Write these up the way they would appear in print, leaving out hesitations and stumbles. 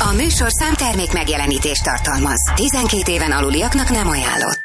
A műsorszám termék megjelenítést tartalmaz. 12 éven aluliaknak nem ajánlott.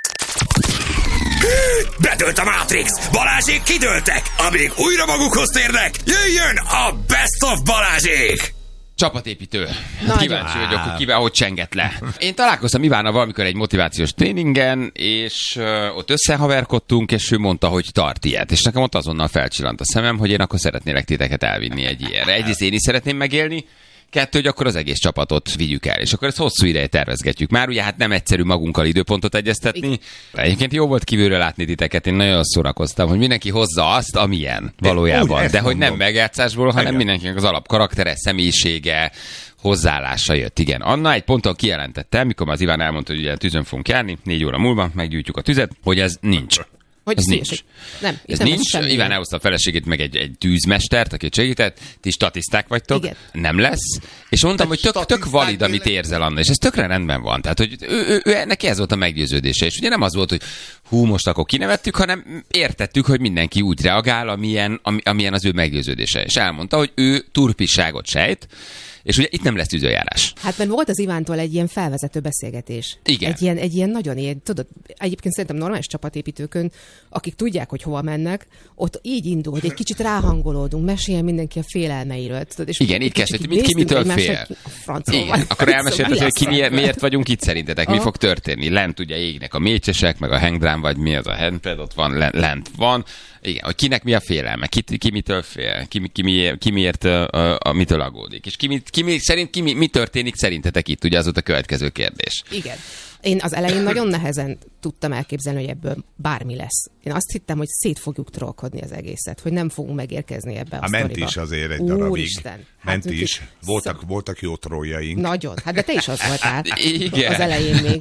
Bedőlt a Matrix! Balázsék kidőltek! Amíg újra magukhoz térnek, jöjjön a Best of Balázsék! Csapatépítő. Kíváncsi vagyok, hogy kivel hogy csengett le. Én találkoztam Ivánnal valamikor egy motivációs tréningen, és ott összehaverkodtunk, és ő mondta, hogy tart ilyet. És nekem ott azonnal felcsillant a szemem, hogy én akkor szeretnélek titeket elvinni egy ilyenre. Egyrészt én is szeretném megélni, kettő, hogy akkor az egész csapatot vigyük el. És akkor ezt hosszú ideje tervezgetjük. Már ugye hát nem egyszerű magunkkal időpontot egyeztetni. Egyébként jó volt kívülről látni titeket, én nagyon szórakoztam, hogy mindenki hozza azt, amilyen valójában. De hogy nem megjátszásból, hanem mindenkinek az alapkaraktere, személyisége, hozzáállása jött. Igen. Anna egy ponton kijelentette, mikor az Iván elmondta, hogy ugye tüzön fogunk járni, 4 óra múlva meggyújtjuk a tüzet, hogy ez nincs. Hogy ez nincs. Nem, ez nincs. Iván elhozta a feleségét, meg egy tűzmestert, aki segített. Ti statiszták vagytok. Igen. Nem lesz. És mondtam, hogy tök valid, amit érzel, Anna. És ez tökre rendben van. Tehát, hogy ő neki ez volt a meggyőződése. És ugye nem az volt, hogy most akkor kinevettük, hanem értettük, hogy mindenki úgy reagál, amilyen az ő meggyőződése. És elmondta, hogy ő turpisságot sejt, és ugye itt nem lesz tűzőjárás. Hát mert volt az Ivántól egy ilyen felvezető beszélgetés. Igen. Egy ilyen nagyon ilyen, tudod, egyébként szerintem normális csapatépítőkön, akik tudják, hogy hova mennek, ott így indul, hogy egy kicsit ráhangolódunk, meséljen mindenki a félelmeiről. Tudod, és igen, így kezdődött, ki mitől fél. Igen. Akkor elmesélted, hogy miért vagyunk itt szerintetek, mi fog történni. Lent ugye égnek a mécsesek, meg a hangdrám, vagy mi az a handpad, ott van, lent van. Igen, hogy kinek mi a félelme, ki mitől fél, ki miért mitől aggódik. És mi történik szerintetek itt, ugye az volt a következő kérdés. Igen. Én az elején nagyon nehezen tudtam elképzelni, hogy ebből bármi lesz. Én azt hittem, hogy szét fogjuk trollkodni az egészet, hogy nem fogunk megérkezni ebbe a sztoriba. Ment is azért egy darabig. Úristen. Ment is. Voltak jó trolljaink. Nagyon. Hát de te is az voltál. Igen. Az elején még.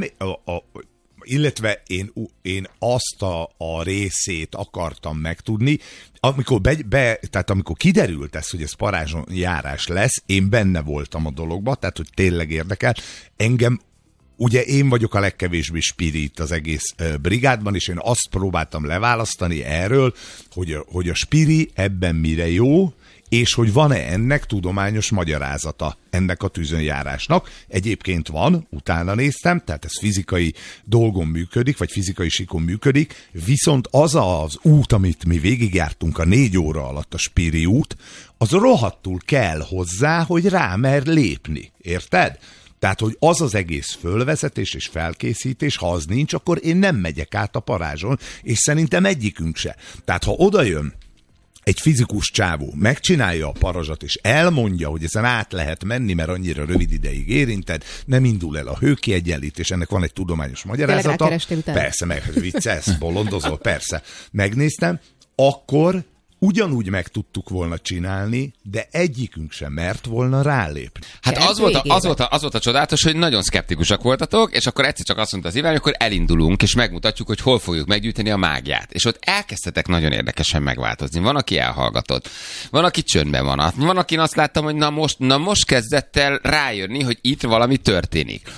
Illetve én azt a részét akartam megtudni, amikor tehát amikor kiderült ez, hogy ez parázsonjárás lesz, én benne voltam a dologban, tehát hogy tényleg érdekel. Engem, ugye én vagyok a legkevésbé spirit az egész brigádban, és én azt próbáltam leválasztani erről, hogy a spiri ebben mire jó, és hogy van-e ennek tudományos magyarázata, ennek a tűzönjárásnak. Egyébként van, utána néztem, tehát ez fizikai dolgon működik, vagy fizikai síkon működik, viszont az az út, amit mi végigjártunk a 4 óra alatt, a Spiri út, az rohadtul kell hozzá, hogy rámer lépni. Érted? Tehát, hogy az az egész fölvezetés és felkészítés, ha az nincs, akkor én nem megyek át a parázson, és szerintem egyikünk se. Tehát, ha odajön egy fizikus csávó, megcsinálja a parazsat, és elmondja, hogy ezen át lehet menni, mert annyira rövid ideig érinted, nem indul el a hőkiegyenlítés, ennek van egy tudományos magyarázata. Persze, meg viccelsz, bolondozol, persze. Megnéztem, akkor ugyanúgy meg tudtuk volna csinálni, de egyikünk sem mert volna rálépni. Hát az volt a csodálatos, hogy nagyon szkeptikusak voltatok, és akkor egyszer csak azt mondta az Iván, hogy akkor elindulunk, és megmutatjuk, hogy hol fogjuk meggyűjteni a mágiát. És ott elkezdtetek nagyon érdekesen megváltozni. Van, aki elhallgatott, van, aki csöndben van, akin azt láttam, hogy na most kezdett el rájönni, hogy itt valami történik.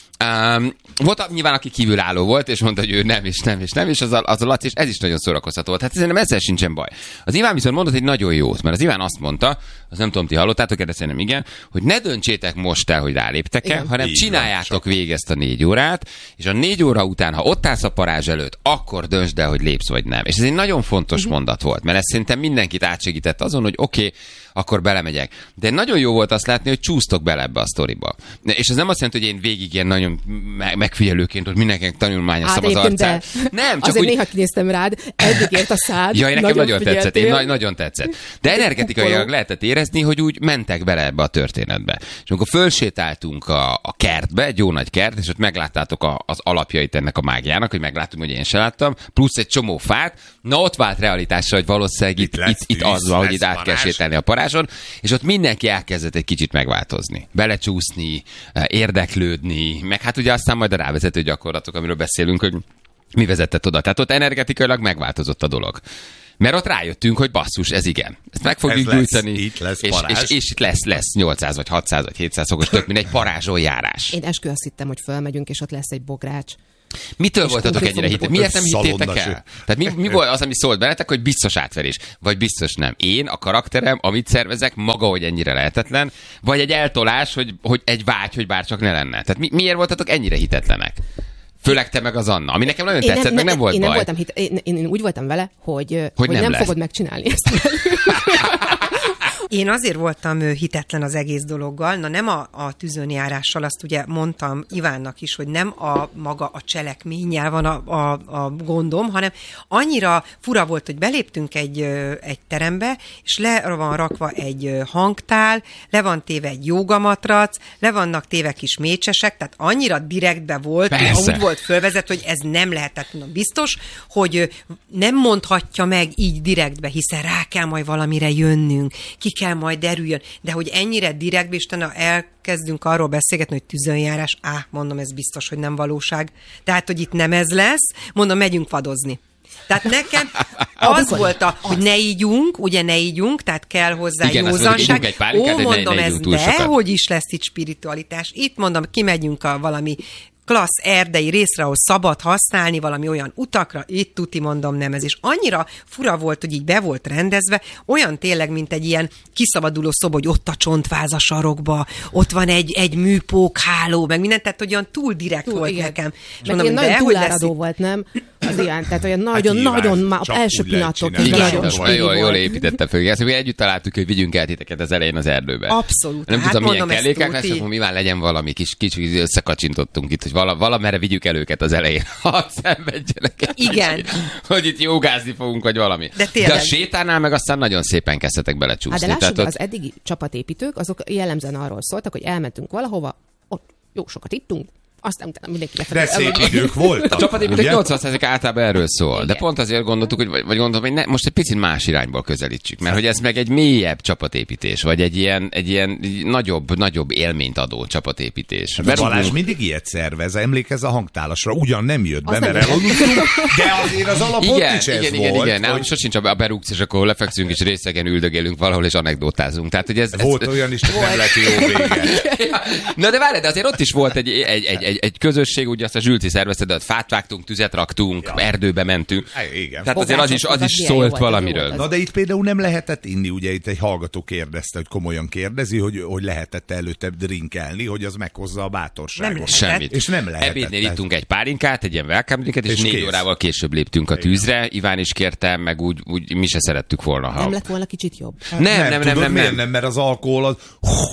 Volt nyilván, aki kívülálló volt, és mondta, hogy ő nem, és az a Laci, és ez is nagyon szórakoztató volt. Hát szerintem ezzel sincsen baj. Az Iván viszont mondott egy nagyon jót, mert az Iván azt mondta, azt nem tudom, ti hallottátok, de szerintem igen, hogy ne döntsétek most el, hogy ráléptek-e, hanem csináljátok végig ezt a 4 órát, és a 4 óra után, ha ott állsz a parázs előtt, akkor döntsd el, hogy lépsz vagy nem. És ez egy nagyon fontos mondat volt, mert ez szerintem mindenkit átsegített azon, hogy oké, akkor belemegyek. De nagyon jó volt azt látni, hogy csúsztok bele ebbe a sztoriba. És ez nem azt jelenti, hogy én végig ilyen nagyon megfigyelőként, hogy mindenkinek tanulmányoztam az arcát. Nem, csak azért néha kinéztem rád, eddig ért a szád. Jaj, nekem nagyon tetszett, nagyon tetszett. De energetikailag lehetett érezni, hogy úgy mentek bele ebbe a történetbe. És amikor fölsétáltunk a kertbe, egy jó nagy kert, és ott megláttátok az alapjait ennek a mágiának, hogy megláttunk, hogy én se láttam, plusz egy csomó fát, na ott vált realitásra, hogy valószínűleg itt az van, hogy itt át kell sétálni a parázson, és ott mindenki elkezdett egy kicsit megváltozni. Belecsúszni, érdeklődni, meg hát ugye aztán majd a rávezető gyakorlatok, amiről beszélünk, hogy mi vezetett oda. Tehát ott energetikailag megváltozott a dolog. Mert ott rájöttünk, hogy basszus, ez igen. Ezt meg fogjuk gyújtani. Itt lesz és itt lesz 800 vagy 600 vagy 700 szokos, tök mint egy parázsonjárás. Én eskü azt hittem, hogy fölmegyünk, és ott lesz egy bogrács. Mitől voltatok ennyire hittek? Miért nem hittétek Szalondas. el? Tehát mi volt az, ami szólt bennetek, hogy biztos átverés? Vagy biztos nem? Én, a karakterem, amit szervezek, maga, hogy ennyire lehetetlen, vagy egy eltolás, hogy egy vágy, hogy bárcsak ne lenne. Tehát miért voltatok ennyire hitetlenek? Főleg te meg az Anna, ami nekem nagyon tetszett, meg nem volt baj. Én úgy voltam vele, hogy nem fogod megcsinálni ezt. Én azért voltam hitetlen az egész dologgal, nem a tűzönjárással, azt ugye mondtam Ivánnak is, hogy nem maga a cselekménnyel van a gondom, hanem annyira fura volt, hogy beléptünk egy terembe, és le van rakva egy hangtál, le van téve egy jógamatrac, le vannak téve kis mécsesek, tehát annyira direktbe volt, úgy volt fölvezet, hogy ez nem lehetett, mondom, biztos, hogy nem mondhatja meg így direktbe, hiszen rá kell majd valamire jönnünk, ki kell majd derüljön, de hogy ennyire direktbe, és elkezdünk arról beszélgetni, hogy tűzönjárás, mondom, ez biztos, hogy nem valóság. Tehát, hogy itt nem ez lesz, mondom, megyünk vadozni. Tehát nekem az volt, hogy ne ígyunk, tehát kell hozzá józanság. Mondom, ez dehogy is lesz itt spiritualitás. Itt mondom, kimegyünk a valami klassz erdei részre, ahol szabad használni valami olyan utakra, itt tuti mondom nem ez. És annyira fura volt, hogy így be volt rendezve, olyan tényleg, mint egy ilyen kiszabaduló szoba, hogy ott a csontváz a sarokba, ott van egy műpókháló, meg minden, tehát olyan túl direkt volt igen. Nekem. És mondom, ilyen nagyon túláradó volt, nem? Az ilyen, tehát olyan nagyon első pillanattól jól építette föl. Ezt mi együtt találtuk, hogy vigyünk el titeket az elején az erdőbe. Abszolút. Nem tudtam, milyen kellékek lesz, akkor mivel legyen valami kicsit összekacsintottunk itt, hogy valamerre vigyük el őket az elején, ha szenvedjenek. Igen. Hogy itt jogázni fogunk, vagy valami. De a sétánál meg aztán nagyon szépen kezdtetek belecsúszni. De lássuk, az eddigi csapatépítők, azok jellemzően arról szóltak, hogy elmentünk valahova, ott jó sokat ittunk, aztán utána mindenki de szép idők voltak. A csapatépítők 80% általában erről szól. Igen. De pont azért gondoltuk, vagy gondoltam, hogy most egy picit más irányból közelítsük, mert hogy ez meg egy mélyebb csapatépítés, vagy egy ilyen nagyobb élményt adó csapatépítés. Balázs mindig ilyet szervez, emlékezz a hangtálasra, ugyan nem jött be, mert elaludtunk, de azért az alapot is ez volt. Igen, hogy... sosincs a berúgsz, és akkor lefekszünk, és részegen üldögélünk valahol, és anekdotázunk. Tehát, hogy ez volt olyan is, hogy nem lett jó vége. Na de várj, de azért ott is volt egy közösség, ugye azt a Zsülci szervezte, de fát vágtunk, tüzet raktunk, erdőbe mentünk. Igen. Tehát azért az is szólt valamiről. Na de itt például nem lehetett inni, ugye itt egy hallgató kérdezte, hogy komolyan kérdezi, hogy lehetett előtte drinkelni, hogy az meghozza a bátorságot. Nem semmit. És nem lehetett. Ebédnél ittunk egy pálinkát, egy ilyen welcome drinket, és 4 órával később léptünk a tűzre. Iván is kérte, meg úgy mi se szerettük volna. Nem lett volna kicsit jobb? Nem, mert az alkohol az...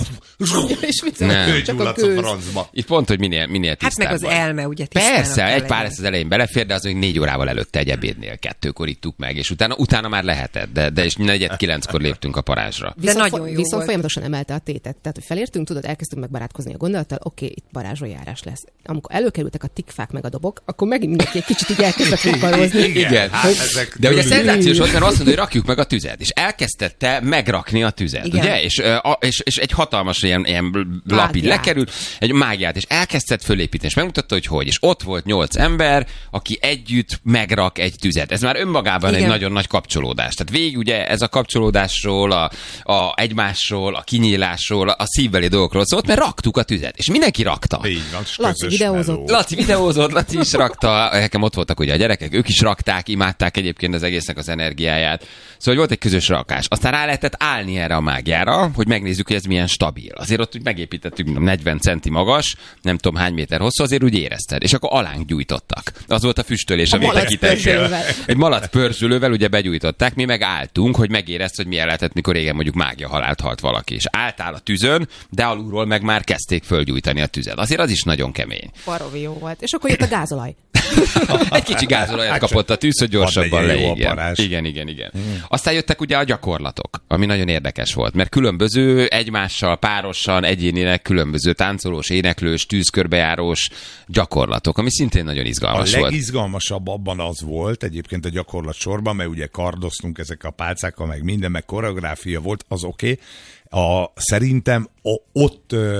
Csak a kőz. Itt pont, hogy minél tisztább. Hát meg az elme, ugye tisztának. Persze, egy pár lesz az elején belefér, de az még 4 órával előtte egy ebédnél 2-kor ittuk meg, és utána már lehetett, de és 4-9-kor léptünk a parázsra. Viszont folyamatosan emelte a tétet. Tehát, hogy felértünk, tudod, elkezdtünk megbarátkozni a gondolattal, oké, itt parázsojárás lesz. Amikor előkerültek a tikfák meg a dobok, akkor megint mindenki egy kicsit így elkezdett fakarozni. Igen. De ugye szenzációs volt, mert azt mondta, hogy rakjuk meg a tüzet, és elkezdette megrakni a tüzet, igen. Ugye? És egy hatalmas ilyen lapid lekerült, egy mágiát, és elkezdett fölépíteni, és megmutatta, hogy. És ott volt 8 ember, aki együtt megrak egy tüzet. Ez már önmagában igen. Egy nagyon nagy kapcsolódás. Tehát végig ugye ez a kapcsolódásról, a egymásról, a kinyílásról, a szívbeli dolgokról szólt, mert raktuk a tüzet. És mindenki rakta. Laci videózott, Laci is rakta. Nekem ott voltak ugye a gyerekek, ők is rakták, imádták egyébként az egésznek az energiáját. Szóval volt egy közös rakás. Aztán rá lehetett állni erre a mágiára, hogy megnézzük, hogy ez milyen stabil. Azért ott úgy megépítettük 40 centi magas, nem tudom hány méter hosszú, azért úgy érezted. És akkor alánk gyújtottak. Az volt a füstölés, amit egy malac-pörzsölővel ugye begyújtották, mi meg álltunk, hogy megérezd, hogy milyen lehetett, mikor régen mondjuk mágia halált halt valaki. És álltál a tüzön, de alulról meg már kezdték fölgyújtani a tüzet. Azért az is nagyon kemény. Baromi jó volt. És akkor jött a gázolaj. Egy kicsi gázolajat kapott a tűz, hogy gyorsabban leégjen. Igen. Aztán jöttek ugye a gyakorlatok, ami nagyon érdekes volt, mert különböző egymással, párosan, egyénileg különböző táncolós, éneklős, tűzkörbejárós gyakorlatok, ami szintén nagyon izgalmas volt. A legizgalmasabb abban az volt egyébként a gyakorlat sorban, mert ugye kardoztunk ezek a pálcákkal, meg minden, meg koreográfia volt, az oké. Szerintem ott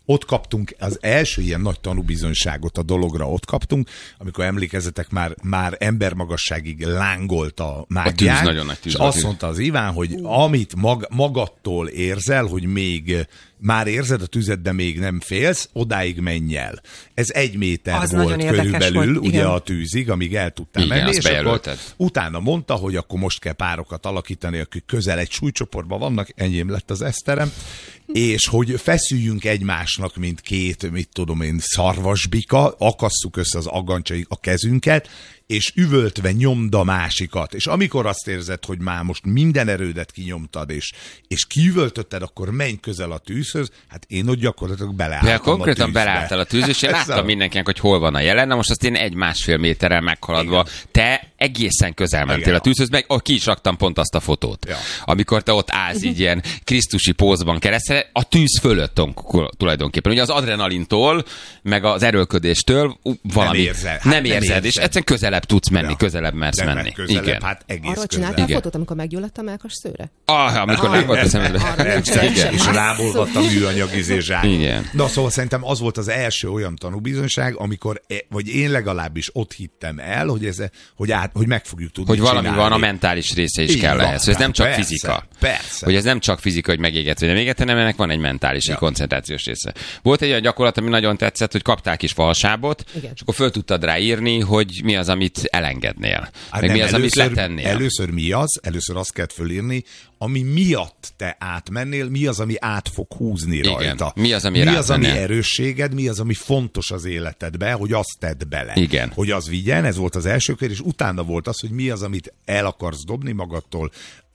ott kaptunk az első ilyen nagy tanúbizonyságot a dologra, ott kaptunk, amikor emlékezetek már embermagasságig lángolt a mágiák. A tűz, nagyon nagy tűz. És azt mondta az Iván, hogy amit magadtól érzel, hogy még már érzed a tüzet, de még nem félsz, odáig menj el. Ez 1 méter az volt körülbelül, volt, ugye igen. a tűzig, amíg el tudtál Igen, menni, azt és akkor bejelölted. utána mondta, hogy akkor most kell párokat alakítani, akik közel egy súlycsoportban vannak, enyém lett az Eszterem, és hogy feszüljünk egymásnak, mint 2, mit tudom én, szarvasbika, akasszuk össze az agancsaig a kezünket, és üvöltve nyomd a másikat. És amikor azt érzed, hogy már most minden erődet kinyomtad, és kiüvöltötted, akkor menj közel a tűzhöz, hát én ott gyakorlatilag beleálltam De konkrétan belálltál a tűz, és én Ez láttam mindenkinek, hogy hol van a jelen, na most azt én 1,5 méterrel meghaladva, te egészen közel mentél Igen. a tűzhöz, meg ki is raktam pont azt a fotót. Ja. Amikor te ott állsz így ilyen krisztusi pózban keresztül, a tűz fölött tulajdonképpen. Ugye az adrenalintól, meg az erőlködéstől valami érzed. nem érzed, és egyszerűen közelebb tudsz menni, Ja. közelebb mersz De menni. közelebb, Igen. hát egész Arról közel. csináltál Igen. fotót, amikor meggyulladt a melkas szőre? Amikor nem volt a szemedbe. Arra nem Persze, sem. és rámolvadt a műanyag zsák. Igen. Na szóval szerintem az volt az első olyan tanúbizonyság, amikor, vagy én legalábbis ott hittem el, hogy meg fogjuk tudni Hogy valami csinálni. van, a mentális része is Így kell van, ehhez. Hogy ez nem csak persze, fizika. persze. Hogy ez nem csak fizika, hogy megéget vagy nem éget, hanem ennek van egy mentális, egy koncentrációs része. Volt egy olyan gyakorlat, ami nagyon tetszett, hogy kaptál kis falsábot, Igen. és akkor föl tudtad rá írni, hogy mi az, amit elengednél. Hát Meg mi nem, az, amit letennél. Először mi az? Először azt kell fölírni, ami miatt te átmennél, mi az, ami át fog húzni Igen. rajta. Mi az, ami mi az, ami átmennél? erősséged, mi az, ami fontos az életedbe, hogy azt tedd bele. Igen. Hogy az vigyen, ez volt az első kör, és utána volt az, hogy mi az, amit el akarsz dobni magadtól,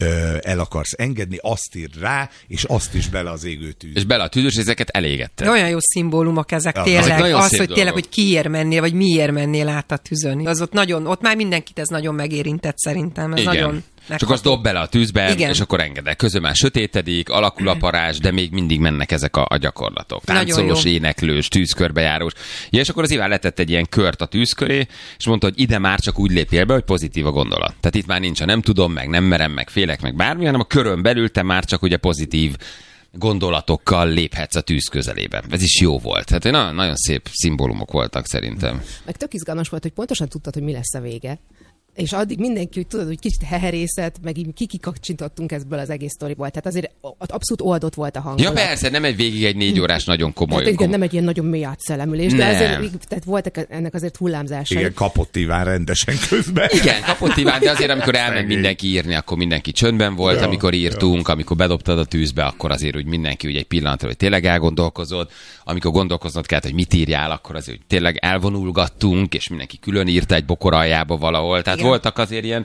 el akarsz engedni, azt írd rá, és azt is bele az égő tűz. És bele a tűzös, ezeket elégetted. De olyan jó szimbólumok ezek Ja, tényleg. ezek nagyon Az, szép hogy tényleg, dolgok. hogy kiért mennél, vagy miért mennél át a tűzön. Az ott már mindenkit ez nagyon megérintett szerintem. Ez Igen. nagyon Csak azt dob bele a tűzbe, Igen. és akkor engedek. Közben már sötétedik, alakul a parázs, de még mindig mennek ezek a gyakorlatok. Nagyon Táncolós, jó. éneklős, tűzkörbejárós. Ja, és akkor az Iván letett egy ilyen kört a tűz köré, és mondta, hogy ide már csak úgy lépjél be, hogy pozitív a gondolat. Tehát itt már nincs a nem tudom, meg nem merem, meg félek, meg bármi, hanem a körön belül te már csak ugye pozitív gondolatokkal léphetsz a tűz közelébe. Ez is jó volt. Tehát nagyon, nagyon szép szimbólumok voltak szerintem. Meg tök izgalmas volt, hogy pontosan tudtad, hogy mi lesz a vége. És addig mindenki, hogy tudod, hogy kicsit heherészet, meg így kikakcsintottunk ebből az egész sztoriból. Tehát azért abszolút oldott volt a Ja hangulat. persze, nem egy végig egy 4 órás nagyon komoly. Tehát igen, nem egy ilyen nagyon mély átszellemülés, de Nem. azért tehát voltak ennek azért hullámzásai. Igen, kapott Iván rendesen közben. Igen, kapott Iván, de azért, amikor elment Szegény. mindenki írni, akkor mindenki csöndben volt, Ja, amikor írtunk, amikor bedobtad a tűzbe, akkor azért úgy mindenki úgy egy pillanatra, hogy tényleg elgondolkozott, amikor gondolkoznod kellett, hogy mit írjál, akkor azért hogy tényleg elvonulgattunk, és mindenki külön írta egy bokor aljába valahol. Tehát Igen. voltak azért ilyen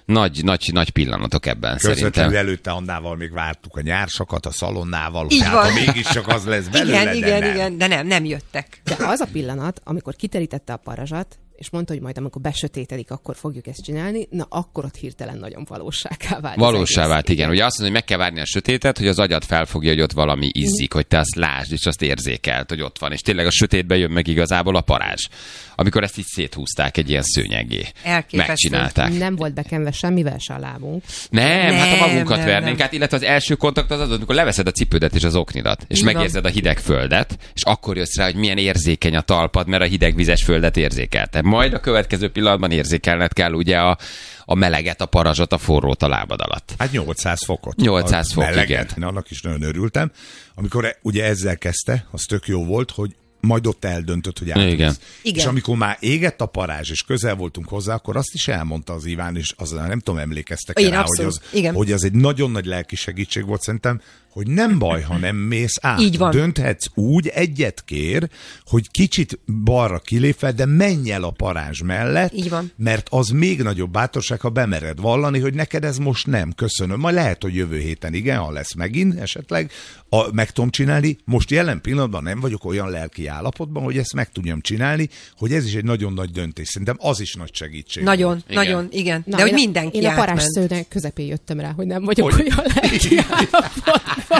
nagy pillanatok ebben Közvetlenül szerintem. előtte Annával még vártuk a nyársakat a szalonnával, Így tehát van. ha mégiscsak az lesz belőle, Igen, de nem. de nem jöttek. De az a pillanat, amikor kiterítette a parazsat, és mondta, hogy majd amikor besötétedik, akkor fogjuk ezt csinálni, na akkor ott hirtelen nagyon valóságá vált. Valósá az vált, egész. igen. Ugye azt mondja, hogy meg kell várni a sötétet, hogy az agyad felfogja, hogy ott valami izzik, hogy te azt lásd, és azt érzékelt, hogy ott van. És tényleg a sötétben jön meg igazából a parázs. Amikor ezt így széthúzták egy ilyen szőnyeggé. Elképesztő. Megcsinálták. Nem volt bekenve semmivel se a lábunk. Nem, hát ha magunkat nem, vernénk nem. át, illetve az első kontakt az, amikor leveszed a cipődet és az oknidat, és Így van. megérzed a hideg földet, és akkor jössz rá, hogy milyen érzékeny a talpad, mert a hideg vizes földet érzékelte. Majd a következő pillanatban érzékelned kell ugye a meleget, a parazsot, a forrót a lábad alatt. Hát 800 fokot. 800 A fok, meleget. igen. Én annak is nagyon örültem. Amikor ugye ezzel kezdte, az tök jó volt, hogy majd ott eldöntött, hogy átvisz. Igen. Igen. És amikor már égett a parázs, és közel voltunk hozzá, akkor azt is elmondta az Iván, és az nem tudom, emlékeztek Én rá, abszolút. Igen. hogy az egy nagyon nagy lelki segítség volt szerintem, hogy nem baj, ha nem mész át. Így van. Dönthetsz úgy, egyet kér, hogy kicsit balra kilépve, de menj el a parázs mellett, Így van. mert az még nagyobb bátorság, ha bemered vallani, hogy neked ez most nem, köszönöm. Majd lehet, hogy jövő héten igen, ha lesz megint esetleg, meg tudom csinálni. Most jelen pillanatban nem vagyok olyan lelki állapotban, hogy ezt meg tudjam csinálni, hogy ez is egy nagyon nagy döntés. Szerintem az is nagy segítség. Nagyon, volt. Igen. nagyon, igen. Na, De hogy én mindenki Én a parázs átment. szőnyeg közepén jöttem rá, hogy nem vagyok Hogy? olyan lelki állapotban.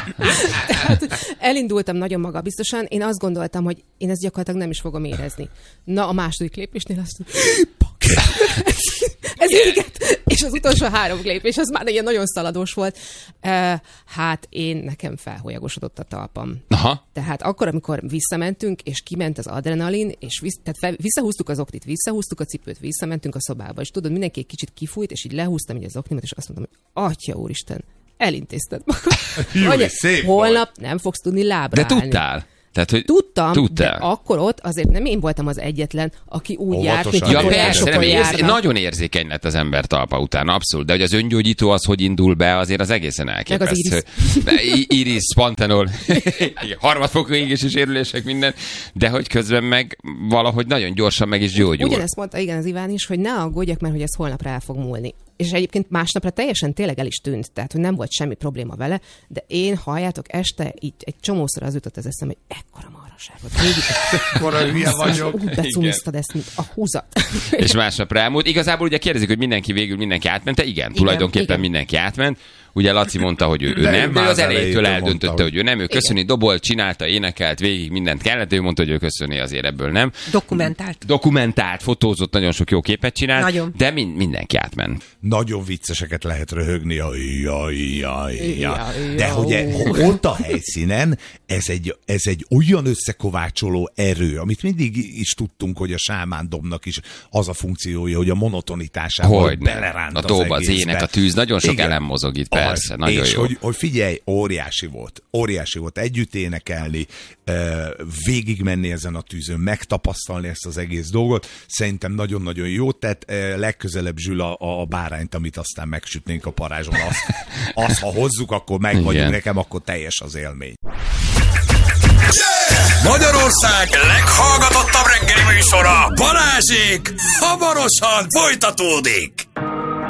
Tehát elindultam nagyon magabiztosan, én azt gondoltam, hogy én ezt gyakorlatilag nem is fogom érezni. Na, a második lépésnél azt Ez éget. És az utolsó 3 lépés, az már ilyen nagyon szaladós volt. Hát nekem felhólyagosodott a talpam. Aha. Tehát akkor, amikor visszamentünk, és kiment az adrenalin, és visszahúztuk az oknit, visszahúztuk a cipőt, visszamentünk a szobába, és tudod, mindenki egy kicsit kifújt, és így lehúztam így az oknimat, és azt mondtam, hogy Atya úristen, elintézted magad. Holnap nem fogsz tudni lábra De állni. tudtál? Tehát, hogy Tudtam, de akkor ott azért nem én voltam az egyetlen, aki úgy járt, mint Ja, hogy persze, nem járnak. nagyon érzékeny lett az ember talpa után, abszolút. De hogy az öngyógyító az, hogy indul be, azért az egészen elképesztő. Iris, Pantenol, harmadfokú égési sérülések, minden, de hogy közben meg valahogy nagyon gyorsan meg is gyógyul. Ugyanezt mondta igen az Iván is, hogy ne aggódjak, mert hogy ez holnapra el fog múlni. És egyébként másnapra teljesen tényleg el is tűnt, tehát hogy nem volt semmi probléma vele, de én, halljátok, este így egy csomószor az jutott az eszem, hogy ekkora marhaságot. Ekkora hülye vagyok. Úgy becumiztad ezt, mint a húzat. És másnapra elmúlt. Igazából ugye kérdezik, hogy mindenki átment, igen, tulajdonképpen mindenki átment. Ugye Laci mondta, hogy ő nem, de az elejétől eldöntötte, hogy ő nem, ő köszöni, dobolt, csinálta, énekelt, végig mindent kellett, ő mondta, hogy ő köszöni, azért ebből nem. Dokumentált, fotózott, nagyon sok jó képet csinált, nagyon. De mindenki átment. Nagyon vicceseket lehet röhögni, de hogy ott a helyszínen ez egy olyan összekovácsoló erő, amit mindig is tudtunk, hogy a sámándomnak is az a funkciója, hogy a monotonitásával beleránt a dob, az ének, a tűz, nagyon sok elem mozog itt, persze, nagyon és jó. Hogy figyelj, óriási volt együtt énekelni, végigmenni ezen a tűzön, megtapasztalni ezt az egész dolgot, szerintem nagyon-nagyon jó, tehát legközelebb Zsül a bárányt, amit aztán megsütnénk a parázson, azt ha hozzuk, akkor meg vagyunk, nekem akkor teljes az élmény. Magyarország leghallgatottabb reggeli műsora, Balázsék hamarosan folytatódik.